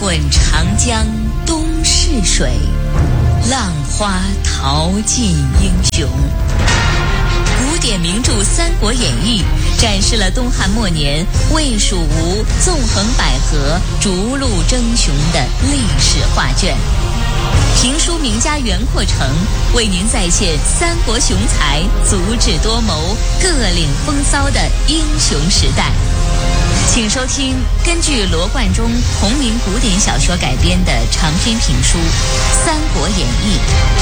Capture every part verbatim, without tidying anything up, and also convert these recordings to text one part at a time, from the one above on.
问长江东逝水，浪花淘尽英雄。古典名著《三国演义》展示了东汉末年魏蜀吴纵横捭阖、逐鹿争雄的历史画卷。评书名家袁阔成为您再现三国雄才足智多谋、各领风骚的英雄时代。请收听根据罗贯中同名古典小说改编的长篇评书《三国演义》。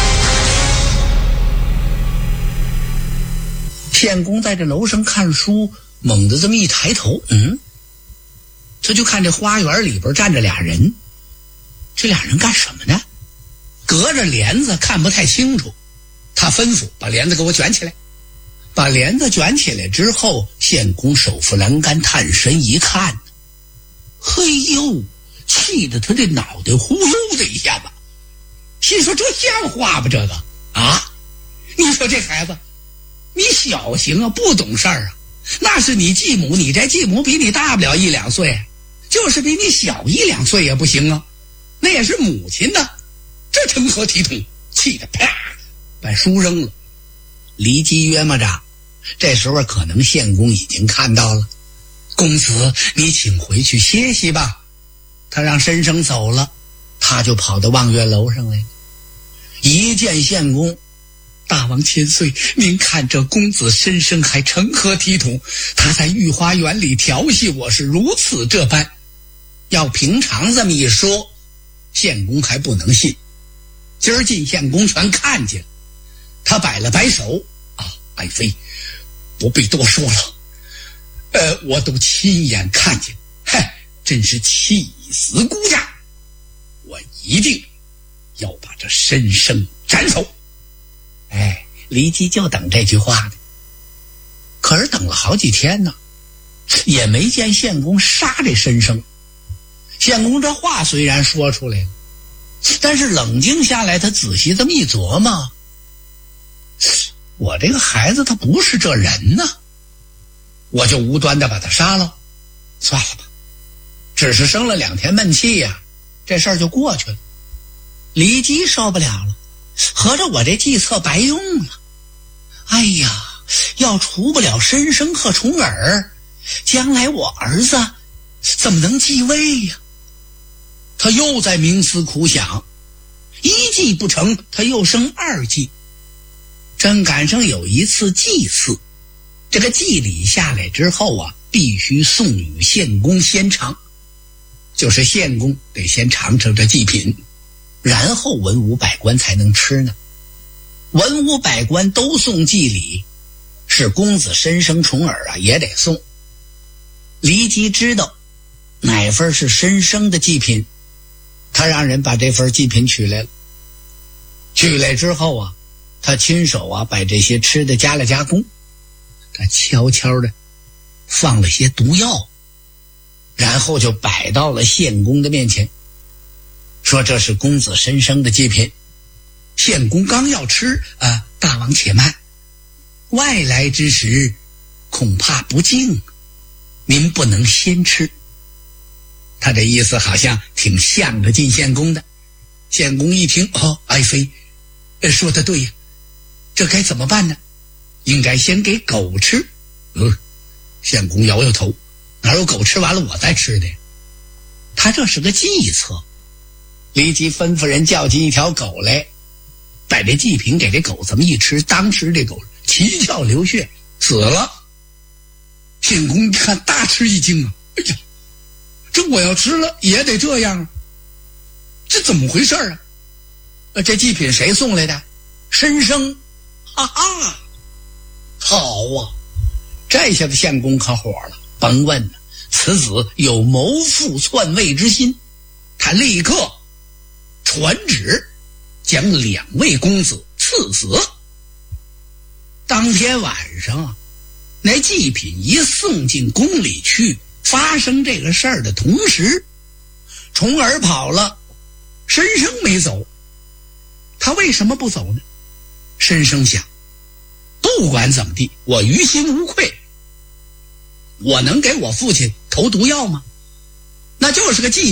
县公在这楼上看书，猛地这么一抬头，嗯，他就看这花园里边站着俩人。这俩人干什么呢？隔着帘子看不太清楚，他吩咐把帘子给我卷起来。把帘子卷起来之后，县公手扶栏杆，探身一看，嘿呦，气得他这脑袋呼噜的一下子，心说这像话吧？这个啊，你说这孩子，你小行啊，不懂事儿啊。那是你继母，你这继母比你大不了一两岁，就是比你小一两岁也不行啊。那也是母亲的，这成何体统？气得啪把书扔了。离姬约摸着，这时候可能县公已经看到了。公子，你请回去歇息吧。他让申生走了，他就跑到望月楼上来。一见县公，大王千岁，您看这公子申生还成何体统？他在御花园里调戏我是如此这般。要平常这么一说，县公还不能信。今儿进县公全看见了，他摆了摆手，啊，爱妃不必多说了，呃，我都亲眼看见，嗨，真是气死孤家！我一定要把这申生斩首。哎，离姬就等这句话呢。可是等了好几天呢，也没见县公杀这申生。县公这话虽然说出来了，但是冷静下来，他仔细这么一琢磨，我这个孩子他不是这人呢，我就无端的把他杀了，算了吧，只是生了两天闷气呀、啊，这事儿就过去了。离姬受不了了，合着我这计策白用了。哎呀，要除不了申生和重耳，将来我儿子怎么能继位呀？他又在冥思苦想，一计不成，他又生二计。正赶上有一次祭祀，这个祭礼下来之后啊，必须送与县公先尝，就是县公得先尝尝这祭品，然后文武百官才能吃呢。文武百官都送祭礼，是公子申生重耳啊也得送。离姬知道哪份是申生的祭品，他让人把这份祭品取来了。取来之后啊，他亲手啊把这些吃的加了加工，他悄悄的放了些毒药，然后就摆到了县公的面前，说这是公子申生的祭品。县公刚要吃啊，大王且慢，外来之时恐怕不敬，您不能先吃。他这意思好像挺向着晋县公的。县公一听，哦，爱妃说得对呀，这该怎么办呢？应该先给狗吃。嗯，县公摇摇头，哪有狗吃完了我再吃的呀？他这是个计策。立即吩咐人叫进一条狗来，把这祭品给这狗这么一吃，当时这狗七窍流血死了。县公一看大吃一惊啊，哎呀，这我要吃了也得这样啊，这怎么回事啊？呃，这祭品谁送来的？申生。哈哈，好啊，这下子县公可火了，甭问了，此子有谋父篡位之心。他立刻传旨将两位公子赐死。当天晚上啊，那祭品一送进宫里去，发生这个事儿的同时，重耳跑了，申生没走。他为什么不走呢？申生想，不管怎么地，我于心无愧，我能给我父亲投毒药吗？那就是个祭品吗？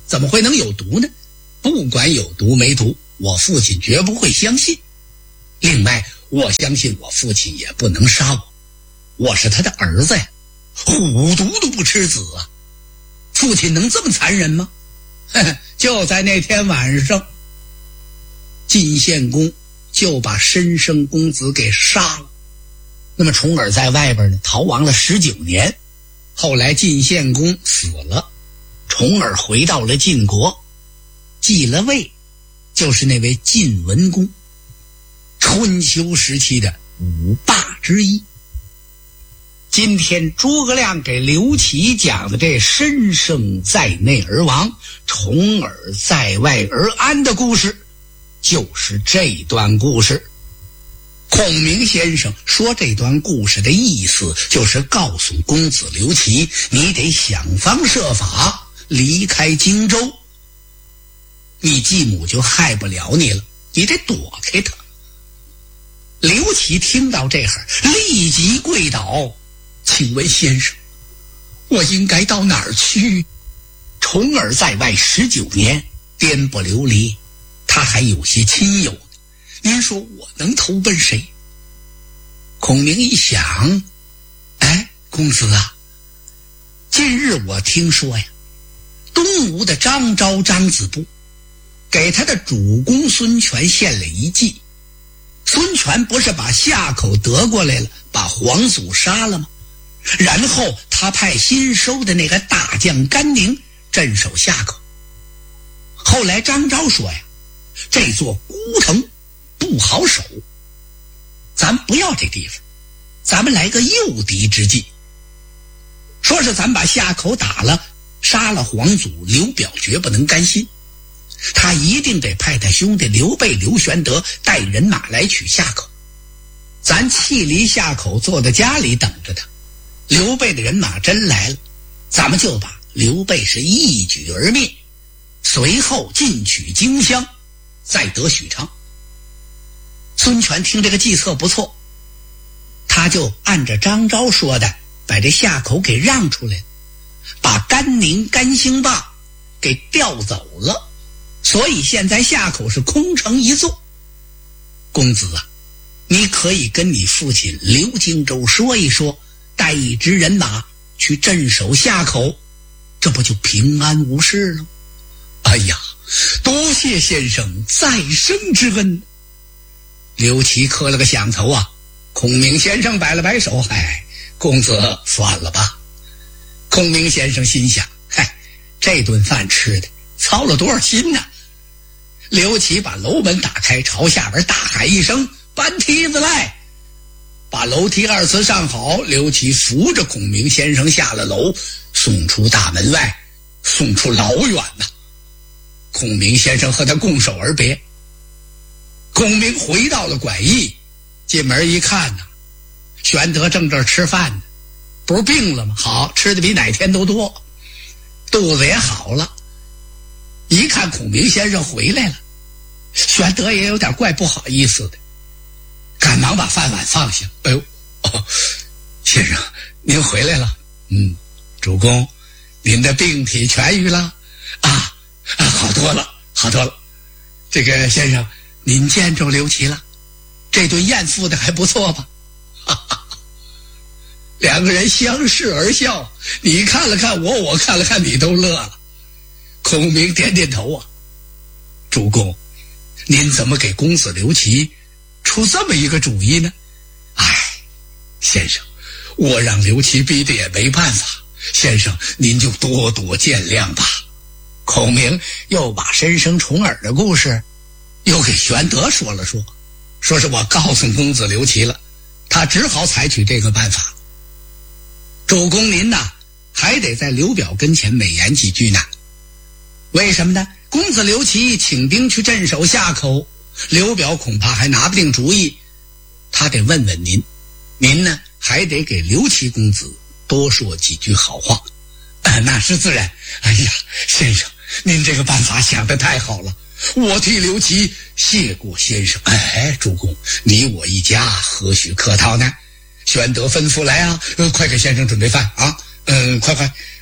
怎么会能有毒呢？不管有毒没毒，我父亲绝不会相信。另外，我相信我父亲也不能杀我，我是他的儿子呀，虎毒都不吃子啊！父亲能这么残忍吗？呵呵，就在那天晚上，晋献公就把申生公子给杀了。那么重耳在外边呢，逃亡了十九年，后来晋献公死了，重耳回到了晋国，继了位，就是那位晋文公，春秋时期的五霸之一。今天诸葛亮给刘琦讲的这申生在内而亡，重耳在外而安的故事，就是这段故事。孔明先生说这段故事的意思就是告诉公子刘琦，你得想方设法离开荆州，你继母就害不了你了，你得躲开他。刘琦听到这会儿立即跪倒，请问先生，我应该到哪儿去？重耳在外十九年，颠簸流离，他还有些亲友，您说我能投奔谁？孔明一想，哎，公子啊，近日我听说呀，东吴的张昭张子布给他的主公孙权献了一计。孙权不是把夏口得过来了，把黄祖杀了吗？然后他派新收的那个大将甘宁镇守夏口。后来张昭说呀，这座孤城不好守，咱不要这地方，咱们来个诱敌之计。说是咱把夏口打了，杀了黄祖，刘表绝不能甘心，他一定得派他兄弟刘备、刘玄德带人马来取夏口。咱弃离夏口，坐在家里等着他。刘备的人马真来了，咱们就把刘备是一举而灭，随后进取荆襄，再得许昌。孙权听这个计策不错，他就按着张昭说的，把这夏口给让出来，把甘宁、甘兴霸给调走了。所以现在夏口是空城一座。公子啊，你可以跟你父亲刘荆州说一说，带一支人马去镇守夏口，这不就平安无事了？哎呀，多谢先生再生之恩。刘琦磕了个响头啊。孔明先生摆了摆手，嗨，公子算了吧。孔明先生心想，嗨，这顿饭吃的操了多少心呢？刘琦把楼门打开，朝下边大喊一声，搬梯子来。把楼梯二次上好，刘琦扶着孔明先生下了楼，送出大门外，送出老远呐。孔明先生和他拱手而别。孔明回到了馆驿，进门一看呢，玄德正这儿吃饭呢，不是病了吗？好，吃的比哪天都多，肚子也好了。一看孔明先生回来了，玄德也有点怪不好意思的，赶忙把饭碗放下。哎呦，哦，先生您回来了。嗯，主公，您的病体痊愈了啊？啊，好多了，好多了。这个先生，您见着刘琦了？这顿宴付的还不错吧？哈哈，两个人相视而笑，你看了看我，我看了看你，都乐了。孔明点点头啊，主公，您怎么给公子刘琦出这么一个主意呢？哎，先生，我让刘琦逼的也没办法，先生您就多多见谅吧。孔明又把申生重耳的故事又给玄德说了说，说是我告诉公子刘琦了，他只好采取这个办法。主公您呐，还得在刘表跟前美言几句呢。为什么呢？公子刘琦请兵去镇守夏口，刘表恐怕还拿不定主意，他得问问您，您呢还得给刘琦公子多说几句好话。啊，那是自然。哎呀，先生，您这个办法想得太好了，我替刘琦谢过先生。哎，主公，你我一家何须客套呢？玄德吩咐来啊，呃，快给先生准备饭啊！嗯，快快。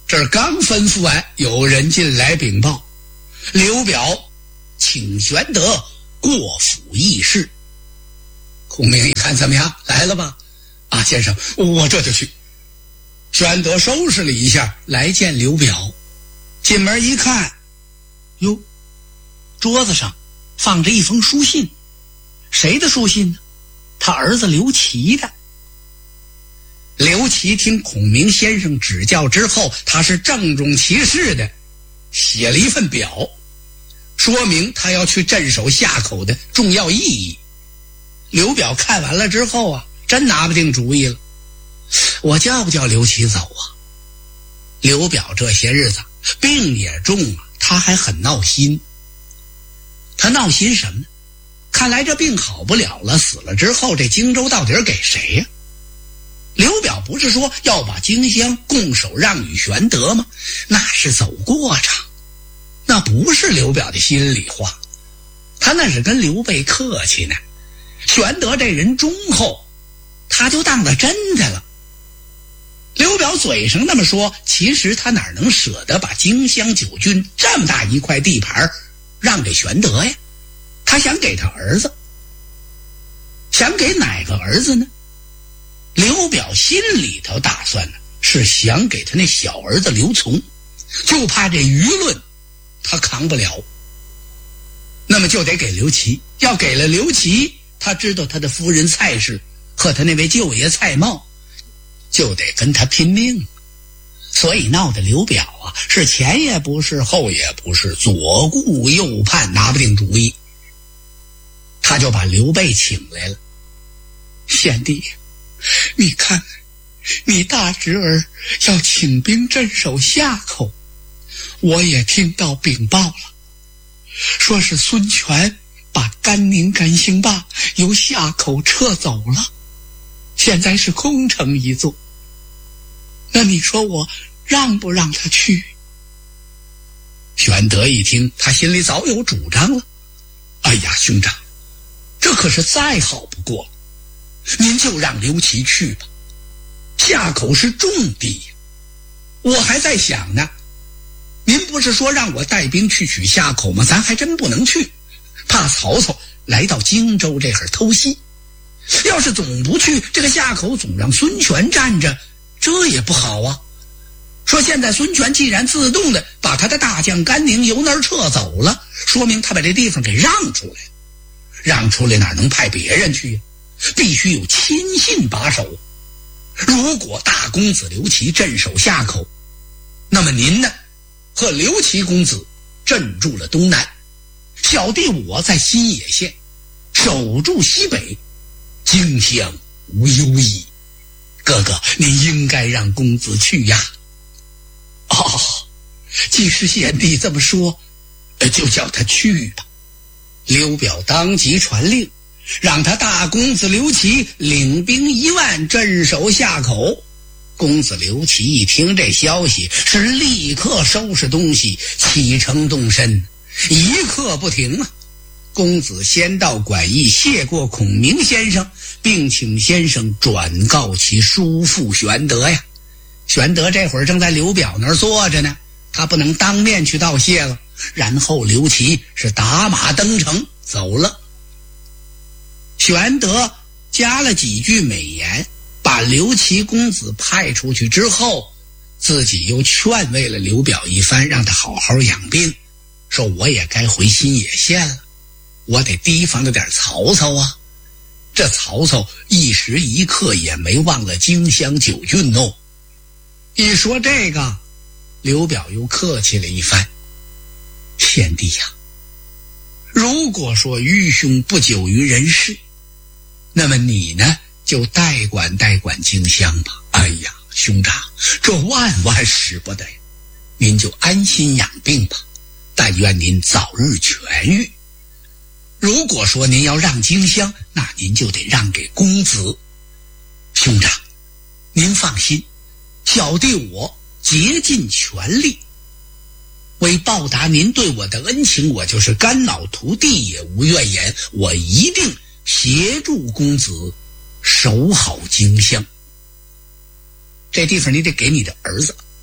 这儿刚吩咐完，有人进来禀报，刘表请玄德过府议事。孔明一看，怎么样，来了吧？啊，先生，我这就去。玄德收拾了一下，来见刘表。进门一看，哟，桌子上放着一封书信。谁的书信呢？他儿子刘琦的。刘琦听孔明先生指教之后，他是郑重其事的写了一份表，说明他要去镇守夏口的重要意义。刘表看完了之后啊，真拿不定主意了，我叫不叫刘琦走啊？刘表这些日子病也重啊，他还很闹心。他闹心什么呢？看来这病好不了了，死了之后这荆州到底给谁呀？刘表不是说要把荆襄拱手让与玄德吗？那是走过场，那不是刘表的心里话，他那是跟刘备客气呢。玄德这人忠厚，他就当了真的了。刘表嘴上那么说，其实他哪能舍得把荆襄九郡这么大一块地盘让给玄德呀？他想给他儿子。想给哪个儿子呢？刘表心里头打算呢，是想给他那小儿子刘琮，就怕这舆论他扛不了，那么就得给刘琦。要给了刘琦，他知道他的夫人蔡氏和他那位舅爷蔡瑁就得跟他拼命，所以闹得刘表啊是前也不是后也不是，左顾右盼，拿不定主意。他就把刘备请来了。贤弟，你看你大侄儿要请兵镇守夏口，我也听到禀报了，说是孙权把甘宁甘兴霸由夏口撤走了，现在是空城一座。那你说我让不让他去？玄德一听，他心里早有主张了。哎呀，兄长，这可是再好不过了，您就让刘琦去吧。夏口是重地，我还在想呢，您不是说让我带兵去取夏口吗？咱还真不能去，怕曹操来到荆州这会儿偷袭。要是总不去，这个夏口总让孙权占着，这也不好啊。说现在孙权既然自动的把他的大将甘宁由那儿撤走了，说明他把这地方给让出来了。让出来哪能派别人去呀？必须有亲信把守。如果大公子刘琦镇守夏口，那么您呢和刘琦公子镇住了东南，小弟我在新野县守住西北，荆襄无忧矣。哥哥，您应该让公子去呀。哦，既是贤弟这么说，就叫他去吧。刘表当即传令，让他大公子刘琦领兵一万镇守夏口。公子刘琦一听这消息，是立刻收拾东西启程动身，一刻不停啊。公子先到馆驿谢过孔明先生，并请先生转告其叔父玄德呀。玄德这会儿正在刘表那儿坐着呢，他不能当面去道谢了。然后刘琦是打马登城走了。玄德加了几句美言，把刘琦公子派出去之后，自己又劝慰了刘表一番，让他好好养病，说我也该回新野县了，我得提防着点曹操啊。这曹操一时一刻也没忘了荆襄九郡哦。一说这个，刘表又客气了一番。贤弟呀，如果说愚兄不久于人世，那么你呢就代管代管荆襄吧。哎呀，兄长，这万万使不得呀，您就安心养病吧，但愿您早日痊愈。如果说您要让荆襄，那您就得让给公子。兄长，您放心，小弟我竭尽全力，为报答您对我的恩情，我就是肝脑涂地也无怨言，我一定协助公子守好荆襄。这地方你得给你的儿子，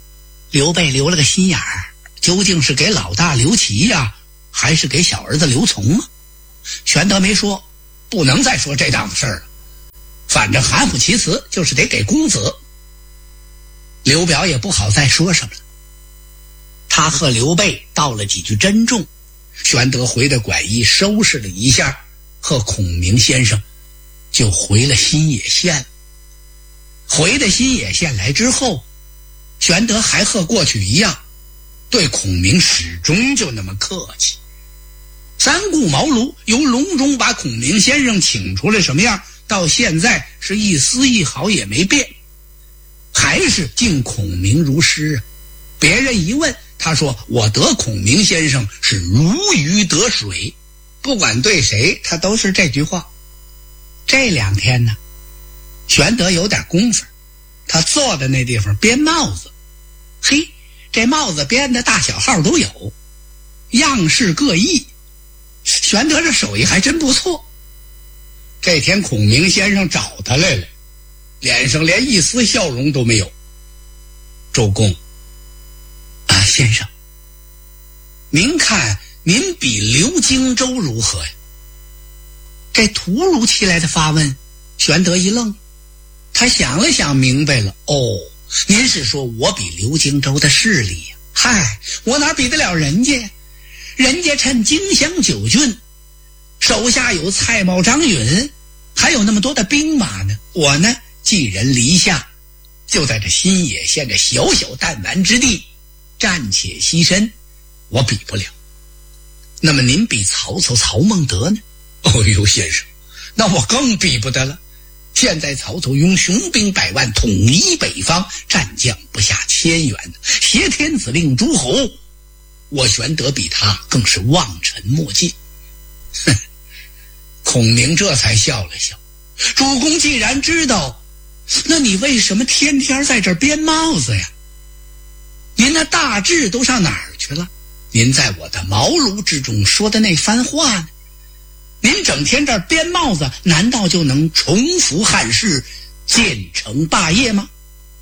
刘备留了个心眼儿，究竟是给老大刘琦呀，还是给小儿子刘琮啊？玄德没说，不能再说这档子事儿了，反正含糊其辞，就是得给公子。刘表也不好再说什么了，他和刘备道了几句珍重，玄德回的馆驿收拾了一下，和孔明先生就回了新野县。回到新野县来之后，玄德还和过去一样，对孔明始终就那么客气。三顾茅庐，由隆中把孔明先生请出来什么样，到现在是一丝一毫也没变，还是敬孔明如师啊。别人一问，他说我得孔明先生是如鱼得水，不管对谁他都是这句话。这两天呢，玄德有点功夫，他坐在那地方编帽子。嘿，这帽子编的大小号都有，样式各异，玄德这手艺还真不错。这天孔明先生找他来了，脸上连一丝笑容都没有。周公啊，先生，您看您比刘荆州如何呀？这突如其来的发问，玄德一愣，他想了想明白了，哦，您是说我比刘荆州的势力呀？嗨，我哪比得了人家？人家趁荆襄九郡，手下有蔡瑁、张允，还有那么多的兵马呢。我呢，寄人篱下，就在这新野县这小小弹丸之地，暂且牺牲，我比不了。那么您比曹操、曹孟德呢？哦呦，先生，那我更比不得了。现在曹操用雄兵百万统一北方，战将不下千员，挟天子令诸侯，我玄德比他更是望尘莫及。哼！孔明这才笑了笑，主公既然知道，那你为什么天天在这儿编帽子呀？您那大志都上哪儿去了？您在我的茅庐之中说的那番话呢？您整天这儿编帽子，难道就能重复汉室，建成霸业吗？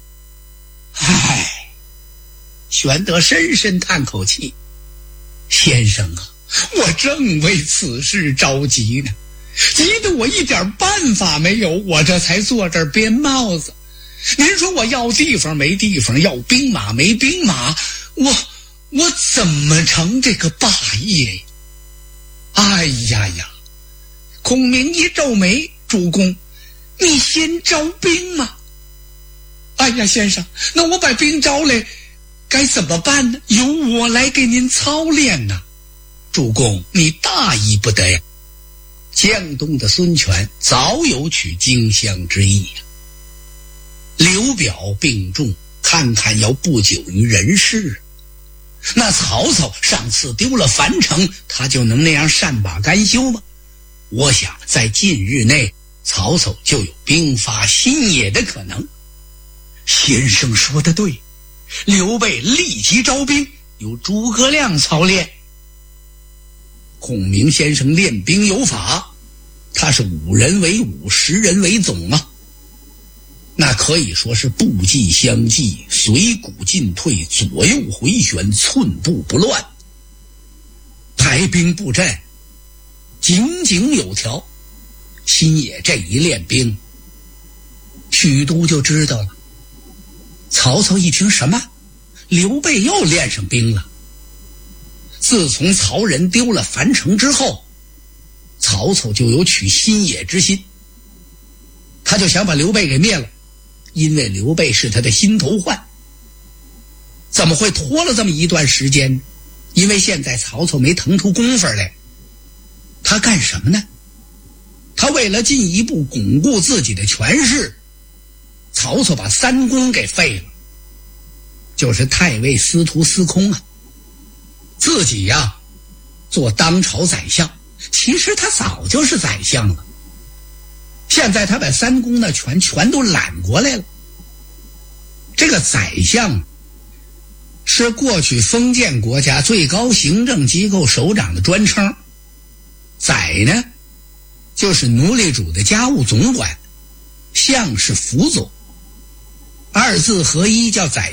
唉，玄德深深叹口气，先生啊，我正为此事着急呢，急得我一点办法没有，我这才坐这儿编帽子。您说我要地方没地方，要兵马没兵马，我我怎么成这个霸业呀？哎呀呀！孔明一皱眉，主公，你先招兵吗？哎呀，先生，那我把兵招来该怎么办呢？由我来给您操练呢。主公，你大意不得呀。江东的孙权早有取荆襄之意呀。刘表病重，看看要不久于人世。那曹操上次丢了樊城，他就能那样善罢甘休吗？我想在近日内，曹操就有兵发新野的可能。先生说得对，刘备立即招兵，由诸葛亮操练。孔明先生练兵有法，他是五人为五，十人为总啊，那可以说是步骑相继，随鼓进退，左右回旋，寸步不乱，排兵布阵井井有条。新野这一练兵，许都就知道了。曹操一听，什么？刘备又练上兵了。自从曹仁丢了樊城之后，曹操就有取新野之心，他就想把刘备给灭了，因为刘备是他的心头患。怎么会拖了这么一段时间？因为现在曹操没腾出功夫来。他干什么呢？他为了进一步巩固自己的权势，曹操把三公给废了，就是太尉司徒司空啊，自己呀、啊、做当朝宰相。其实他早就是宰相了，现在他把三公的权全都揽过来了。这个宰相是过去封建国家最高行政机构首长的专称，宰呢就是奴隶主的家务总管，相是辅佐，二字合一叫宰相，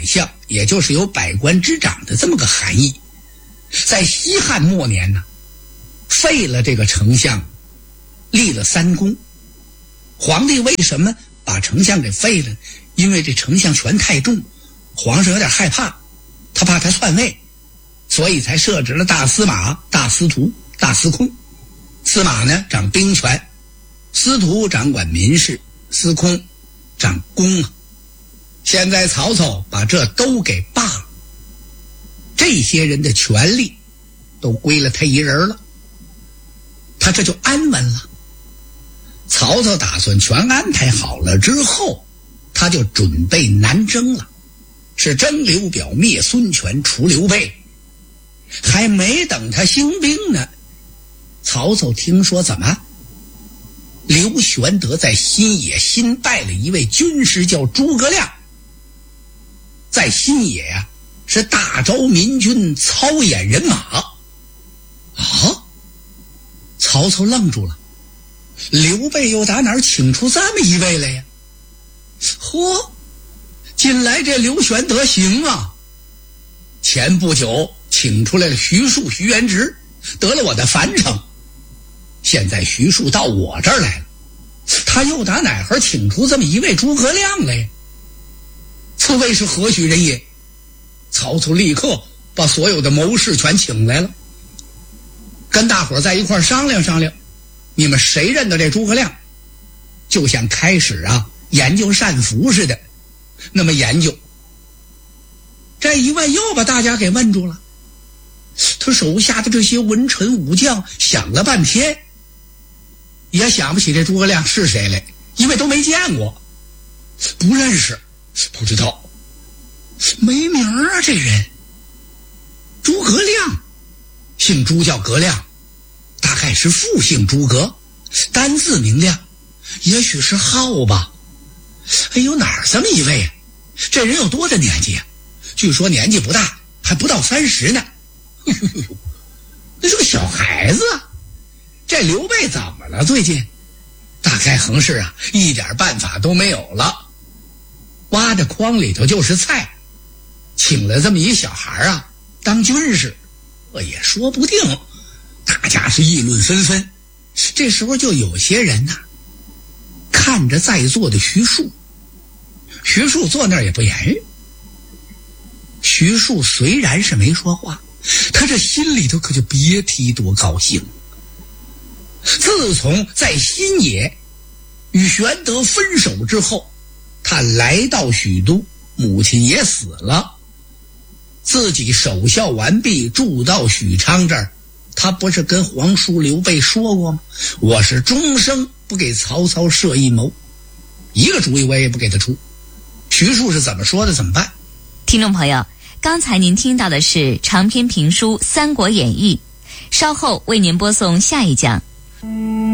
也就是有百官之长的这么个含义。在西汉末年呢，废了这个丞相，立了三公。皇帝为什么把丞相给废了？因为这丞相权太重，皇上有点害怕，他怕他篡位，所以才设置了大司马、大司徒、大司空。司马呢掌兵权，司徒掌管民事，司空掌公啊。现在曹操把这都给罢了，这些人的权力都归了他一人了，他这就安稳了。曹操打算全安排好了之后，他就准备南征了，是征刘表，灭孙权，除刘备。还没等他兴兵呢，曹操听说怎么刘玄德在新野新拜了一位军师叫诸葛亮，在新野呀、啊、是大招民军，操演人马。啊！曹操愣住了，刘备又打哪儿请出这么一位来呀？嚯，近来这刘玄德行啊！前不久请出来了徐庶、徐元直，得了我的樊城。现在徐庶到我这儿来了，他又打哪儿请出这么一位诸葛亮来？此位是何许人也？曹操立刻把所有的谋士全请来了，跟大伙儿在一块儿商量商量，你们谁认得这诸葛亮？就像开始啊研究战符似的，那么研究。这一问又把大家给问住了，他手下的这些文臣武将想了半天，也想不起这诸葛亮是谁来，因为都没见过，不认识，不知道，没名啊这人。诸葛亮姓朱叫葛亮，大概是复姓诸葛，单字明亮，也许是号吧。哎呦，哪儿这么一位啊？这人有多大年纪啊？据说年纪不大，还不到三十呢。哎呦呦，那是个小孩子啊！这刘备怎么了？最近大概横是啊，一点办法都没有了。挖的筐里头就是菜，请了这么一小孩啊当军师，也说不定。大家是议论纷纷。这时候就有些人呐、啊，看着在座的徐庶，徐庶坐那儿也不言语。徐庶虽然是没说话，他这心里头可就别提多高兴。自从在新野与玄德分手之后，他来到许都，母亲也死了，自己守孝完毕，住到许昌这儿。他不是跟皇叔刘备说过吗？我是终生不给曹操设一谋，一个主意我也不给他出。徐庶是怎么说的怎么办？ 听众朋友，刚才您听到的是长篇评书《三国演义》，稍后为您播送下一讲。